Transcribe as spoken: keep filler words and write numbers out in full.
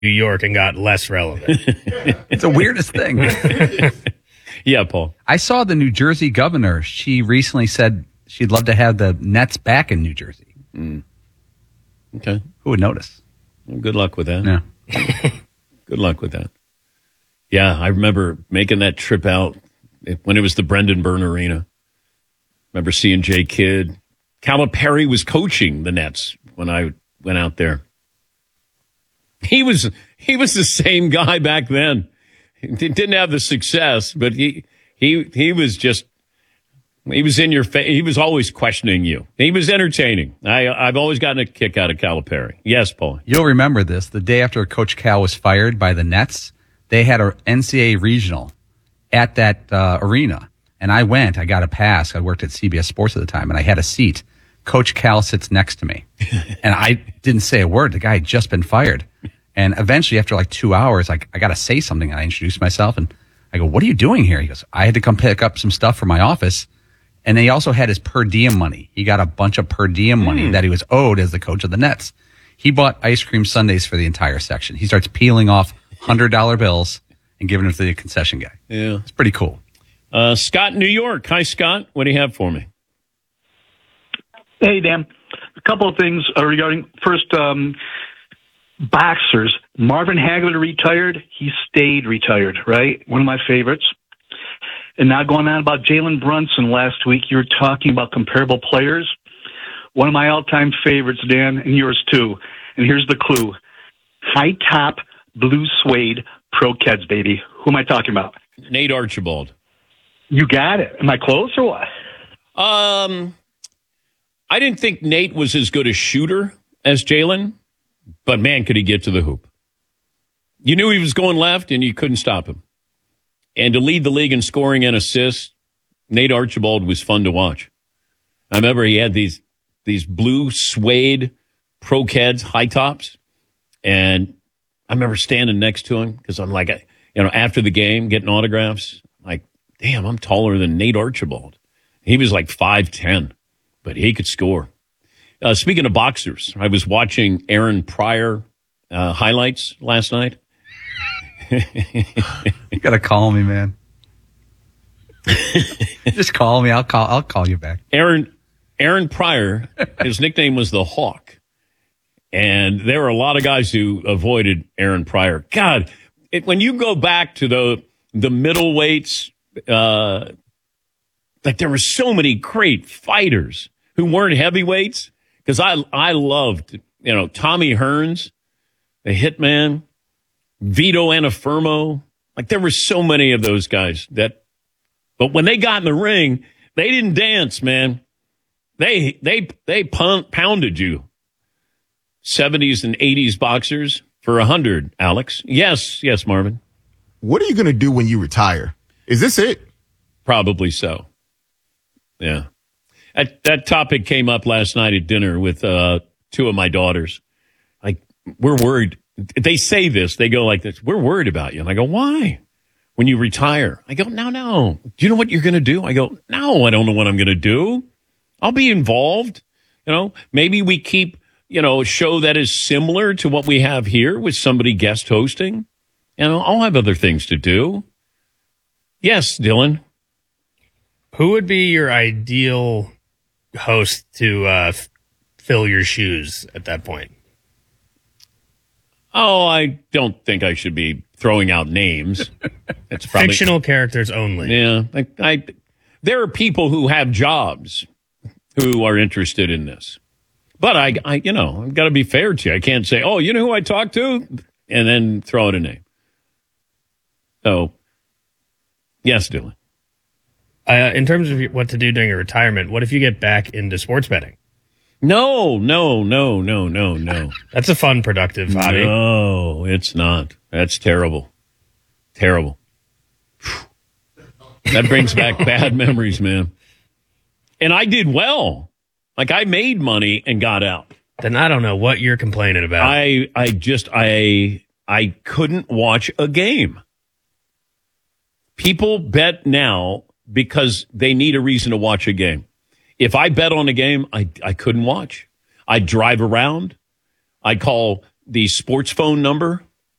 New York and got less relevant. It's the weirdest thing. Yeah, Paul. I saw the New Jersey governor. She recently said she'd love to have the Nets back in New Jersey. Mm. Okay. Who would notice? Well, good luck with that. Yeah. Good luck with that. Yeah, I remember making that trip out when it was the Brendan Byrne Arena. Remember seeing Jay Kidd. Calipari was coaching the Nets when I went out there. He was he was the same guy back then. He didn't have the success, but he he he was just he was in your face. He was always questioning you. He was entertaining. I I've always gotten a kick out of Calipari. Yes, Paul. You'll remember this. The day after Coach Cal was fired by the Nets, they had an N C A A regional at that uh, arena, and I went. I got a pass. I worked at C B S Sports at the time, and I had a seat. Coach Cal sits next to me, and I didn't say a word. The guy had just been fired. And eventually, after like two hours, like I got to say something. And I introduced myself, and I go, "What are you doing here?" He goes, "I had to come pick up some stuff for my office." And he also had his per diem money. He got a bunch of per diem money mm. that he was owed as the coach of the Nets. He bought ice cream sundaes for the entire section. He starts peeling off one hundred dollar bills and giving them to the concession guy. Yeah. It's pretty cool. Uh, Scott, New York. Hi, Scott. What do you have for me? Hey, Dan. A couple of things uh, regarding, first, um, boxers. Marvin Hagler retired. He stayed retired, right? One of my favorites. And now going on about Jalen Brunson last week, you were talking about comparable players. One of my all-time favorites, Dan, and yours too. And here's the clue. High-top blue suede Pro Keds, baby. Who am I talking about? Nate Archibald. You got it. Am I close or what? Um, I didn't think Nate was as good a shooter as Jalen, but man, could he get to the hoop. You knew he was going left, and you couldn't stop him. And to lead the league in scoring and assists, Nate Archibald was fun to watch. I remember he had these these blue suede Pro Keds high tops, and I remember standing next to him because I'm like, you know, after the game, getting autographs. Like, damn, I'm taller than Nate Archibald. He was like five ten, but he could score. Uh, speaking of boxers, I was watching Aaron Pryor uh, highlights last night. You gotta call me, man. Just call me. I'll call. I'll call you back. Aaron Aaron Pryor. His nickname was the Hawk, and there were a lot of guys who avoided Aaron Pryor. God, it, when you go back to the the middleweights, uh, like there were so many great fighters who weren't heavyweights. Because I I loved you know Tommy Hearns, the Hitman. Vito Anafirmo, like there were so many of those guys that, but when they got in the ring, they didn't dance, man. They they they pounded you. seventies and eighties boxers for a hundred. Alex, yes, yes, Marvin. What are you going to do when you retire? Is this it? Probably so. Yeah, that that topic came up last night at dinner with uh, two of my daughters. Like we're worried. They say this. They go like this. We're worried about you. And I go, why? When you retire. I go, no, no. Do you know what you're going to do? I go, no, I don't know what I'm going to do. I'll be involved. You know, maybe we keep, you know, a show that is similar to what we have here with somebody guest hosting. And I'll, I'll have other things to do. Yes, Dylan. Who would be your ideal host to uh, f- fill your shoes at that point? Oh, I don't think I should be throwing out names. It's probably fictional characters only. Yeah, I, I, there are people who have jobs who are interested in this, but I, I you know, I've got to be fair to you. I can't say, oh, you know who I talked to, and then throw out a name. So, yes, Dylan. Uh, in terms of what to do during a retirement, what if you get back into sports betting? No, no, no, no, no, no. That's a fun, productive hobby. No, it's not. That's terrible. Terrible. That brings back bad memories, man. And I did well. Like, I made money and got out. Then I don't know what you're complaining about. I, I just, I, I couldn't watch a game. People bet now because they need a reason to watch a game. If I bet on a game, I, I couldn't watch. I'd drive around. I'd call the sports phone number